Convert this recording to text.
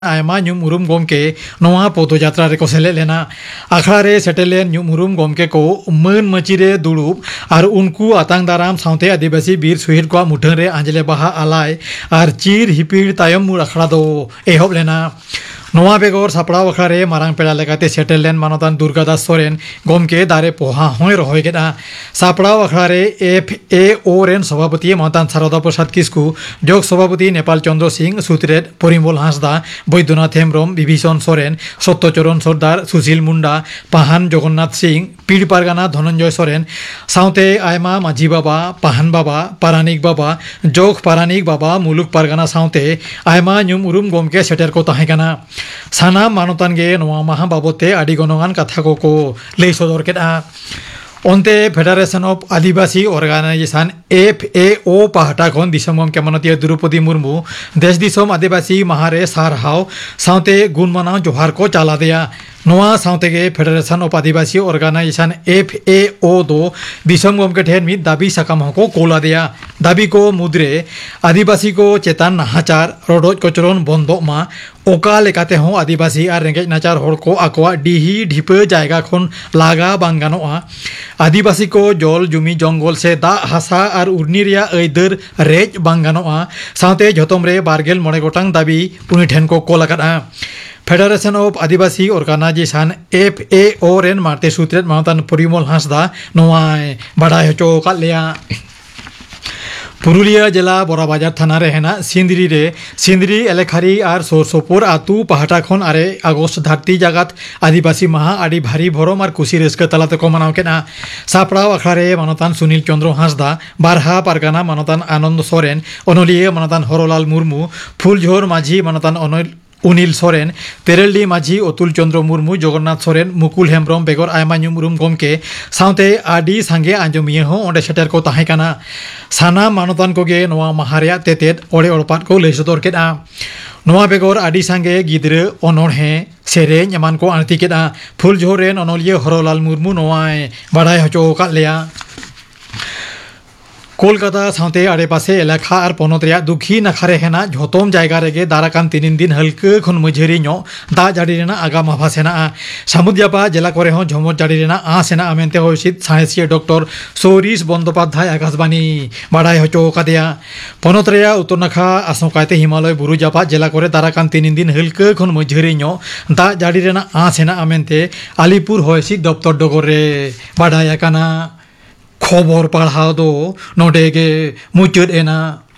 आयमा ᱧᱩᱢ ᱜᱚᱢᱠᱮ ᱱᱚᱣᱟ ᱯᱚᱫᱚᱡᱟᱛᱨᱟ ᱨᱮᱠᱚ ᱥᱮᱞᱮᱫ ᱞᱮᱱᱟ ᱟᱠᱷᱲᱟ ᱨᱮ ᱥᱮᱴᱮᱨ ᱞᱮᱱ ᱧᱩᱢ ᱜᱚᱢᱠᱮ ᱠᱚ ᱢᱟᱹᱱ ᱢᱟᱹᱪᱤ ᱨᱮ ᱫᱩᱲᱩᱵ ᱟᱨ ᱩᱱᱠᱩ ᱟᱛᱟᱝ ᱫᱟᱨᱟᱢ ᱥᱟᱶᱛᱮ ᱟᱹᱫᱤᱵᱟᱹᱥᱤ ᱵᱤᱨ ᱥᱩᱦᱤᱫ ᱠᱚᱣᱟᱜ ᱢᱩᱴᱷᱟᱹᱱ ᱨᱮ ᱟᱸᱡᱞᱮ ᱵᱟᱦᱟ ᱟᱞᱟᱭ ᱟᱨ ᱪᱤᱨ ᱦᱤᱯᱤᱲ ᱛᱟᱭᱚᱢ ᱢᱩᱲ ᱟᱠᱷᱲᱟ ᱫᱚ ᱮᱦᱚᱵ ᱞᱮᱱᱟ ᱱᱚᱣᱟ ᱵᱮᱜᱚᱨ ᱥᱟᱯᱲᱟᱣ ᱟᱠᱷᱲᱟ ᱨᱮ ᱢᱟᱨᱟᱝ ᱯᱮᱲᱟ ᱞᱮᱠᱟᱛᱮ ᱥᱮᱴᱮᱨ ᱞᱮᱱ ᱢᱟᱱᱚᱛᱟᱱ ᱫᱩᱨᱜᱟᱫᱟᱥ ᱥᱚᱨᱮᱱ ᱜᱚᱢᱠᱮ ᱫᱟᱨᱮ ᱯᱚᱦᱟ ᱦᱚᱸᱭ ᱨᱚᱦᱚᱭ ᱠᱮᱫᱟ ᱥᱟᱯᱲᱟᱣ ᱟᱠᱷᱲᱟ ᱨᱮ FAO ᱨᱮᱱ ᱥᱚᱵᱷᱟᱯᱚᱛᱤ ᱢᱟᱱᱚᱛᱟᱱ ᱥᱟᱨᱚᱫᱟ ᱯᱨᱚᱥᱟᱫ ᱠᱤᱥᱠᱩ ᱡᱚᱜᱽ ᱥᱚᱵᱷᱟᱯᱚᱛᱤ ᱱᱮᱯᱟᱞ ᱪᱚᱱᱫᱨᱚ ᱥᱤᱝ ᱥᱩᱛᱨᱮᱫ ᱯᱚᱨᱤᱢᱚᱞ ᱦᱟᱸᱥᱫᱟ ᱵৈদ্যনাথ হেমব্রম বিভীষণ সোরেন সত্যচরণ সর্দার সুশীল মুন্ডা পাহান জগন্নাথ সিং পীড় পারগানা ধনঞ্জয় সোরেন সাউতে আয়মা মাঝি বাবা পাহান বাবা পারানিক বাবা জোগ পারানিক বাবা মুলুক পারগানা সাউতে আয়মা ᱧᱩᱢ ᱩᱨᱩᱢ ᱜᱚᱢᱠᱮ ᱥᱮᱴᱮᱨ ᱠᱚ ᱛᱟᱦᱮᱸ ᱠᱟᱱᱟ ᱥᱟᱱᱟᱢ ᱢᱟᱱᱚᱛᱟᱱ ᱜᱮ ᱱᱚᱣᱟ ᱢᱟᱦᱟ ᱵᱟᱵᱚᱫ ᱛᱮ ᱟᱹᱰᱤ ᱜᱚᱱᱚᱝᱟᱱ ᱠᱟᱛᱷᱟ ᱠᱚᱠᱚ ᱞᱟᱹᱭ ᱥᱚᱫᱚᱨ ᱠᱮᱫᱼᱟ ᱚᱱᱛᱮ federation of Adivasi organisation FAO ᱯᱟᱦᱴᱟ ᱠᱷᱚᱱ ᱫᱤᱥᱚᱢ ᱜᱚᱢᱠᱮ ᱢᱟᱱᱚᱛᱤᱭᱟᱹ ᱫᱨᱚᱯᱚᱫᱤ ᱢᱩᱨᱢᱩ ᱫᱮᱥ ᱫᱤᱥᱚᱢ ᱟᱹᱫᱤᱵᱟᱹᱥᱤ ᱢᱟᱦᱟ ᱨᱮ ᱥᱟᱨᱦᱟᱣ ᱥᱟᱶᱛᱮ ᱜᱩᱱ ᱢᱟᱱᱟᱣ ᱡᱚᱦᱟᱨ ᱠᱚ ᱪᱟᱞ ᱟᱫᱮᱭᱟ ᱱᱚᱣᱟ ᱥᱟᱶᱛᱮ ᱜᱮ federation of Adivasi organisation FAO ᱫᱚ ᱫᱤᱥᱚᱢ ᱜᱚᱢᱠᱮ ᱴᱷᱮᱱ ᱢᱤᱫ ᱫᱟᱵᱤ ᱥᱟᱠᱟᱢ ᱦᱚᱸᱠᱚ ᱠᱳᱞ ᱟᱫᱮᱭᱟ ᱫᱟᱵᱤ ᱠᱚ ᱢᱩᱫᱽᱨᱮ ᱟᱹᱫᱤᱵᱟᱹᱥᱤ ᱠᱚ ᱪᱮᱛᱟᱱ ᱱᱟᱦᱟᱪᱟᱨ ᱨᱚᱰᱚᱡ ᱠᱚᱪᱞᱚᱱ ᱵᱚᱱᱫᱚᱜ ᱢᱟ ᱚᱠᱟ ᱞᱮᱠᱟᱛᱮ ᱦᱚᱸ ᱟᱹᱫᱤᱵᱟᱹᱥᱤ ᱟᱨ ᱨᱮᱸᱜᱮᱡ ᱱᱟᱪᱟᱨ ᱦᱚᱲ ᱠᱚ ᱟᱠᱚᱣᱟᱜ ᱰᱤᱦᱤ ᱰᱷᱤᱯᱟᱹ ᱡᱟᱭᱜᱟ ᱠᱷᱚᱱ ᱞᱟᱜᱟ ᱵᱟᱝ ᱜᱟᱱᱚᱜᱼᱟ ᱟᱹᱫᱤᱵᱟᱹᱥᱤ ᱠᱚ ᱡᱚᱞ ᱡᱩᱢᱤ ᱡᱚᱝᱜᱚᱞ ᱥᱮ ᱫᱟᱜ ᱦᱟᱥᱟ ᱟᱨ ᱩᱨᱱᱤ ᱨᱮᱭᱟᱜ ᱟᱹᱭᱫᱟᱹᱨ ᱨᱮᱡ ᱵᱟᱝ ᱜᱟᱱᱚᱜᱼᱟ ᱥᱟᱶᱛᱮ ᱡᱷᱚᱛᱚᱢ ᱨᱮ 29 ᱜᱚᱴᱟᱝ ᱫᱟᱵᱤ ᱩᱱᱤ ᱴᱷᱮᱱ ᱠᱚ ᱠᱳᱞ ᱟᱠᱟᱫᱼᱟ federation of Adivasi organisation FAO ᱨᱮᱱ ᱢᱟᱨᱛᱮ ᱥᱩᱛᱨᱮᱫ ᱢᱟᱱᱚᱛᱟᱱ ᱯᱚᱨᱤᱢᱚᱞ ᱦᱟᱸᱥᱫᱟ ᱱᱚᱣᱟᱭ ᱵᱟᱰᱟᱭ ᱦᱚᱪᱚ ᱟᱠᱟᱫ ᱞᱮᱭᱟ पुरुलिया जिला बोराबाजार थाना रे हेना सिंदरी एलेखारी और सोरसोपुर आतु पहाटा खन 8 আগস্ট धरती जगत आदिवासी महा आदि भारी भरम और कुशी रस्क तलाते को मनाव केना सापड़ाव अखड़ा रे मानतान सुनील चंद्र हांसदा बारहा पारगाना मानतान आनंद सोरेन अनलिया मानतान हरलाल मुर्मू फुलझोर माझी मानतान उनिल सोरेन तेरेलडी माझी अतुल चंद्र मुर्मू जगन्नाथ सोरेन मुकुल हेमब्रम बेगर आयमा ᱧᱩᱢ ᱩᱨᱩᱢ ᱜᱚᱢᱠᱮ साउते आदि सांगे आंजमिया हो ओंडे सेटर को ताहें काना सानाम मानतान कोगे नोवा माहा रेया तेतेद ओड़े ओड़पात को लई सदर केदा नोवा बेगर आदि सांगे गिद्रे अनोᱬहे सेरेñ एमान को आंती केदा फुलझोर रेन अनलिया हरलाल मुर्मू नोवाय बाडाय हचो काद लेया कोलकाता साउते आड़ेपासे एलाका और पनत रेया दुखी नाखारे हेना झोतम जायगा रेगे दाराकान 3 दिन हल्के खन मझेरी नो दा जाड़ी रेना आगाम आभास हेना सामुदियापा जिला करे हो झमर जाड़ी रेना आस हेना आमेनते होसित साइंसिया डॉक्टर सौरीश बंदोपाध्याय आकाशबाणी बाडाय हचो कादेया पनत रेया उत्तर नाखा आसंकायते हिमालय बुरु जापा जिला करे दाराकान 3 दिन हल्के खन मझेरी नो दा जाड़ी रेना आस हेना आमेनते आलिपुर होसित दफ्तर डगर रे बाडाय काना खबर पढ़ाव दो नोडे के मुचुद एना